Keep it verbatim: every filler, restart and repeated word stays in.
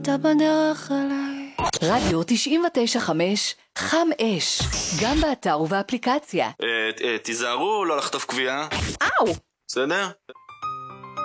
אתה בדרך אליי. רדיו תשעים ותשע חמש, חם אש, גם באתר ובאפליקציה. תיזהרו לא לחטוף קביעה. אאו! בסדר?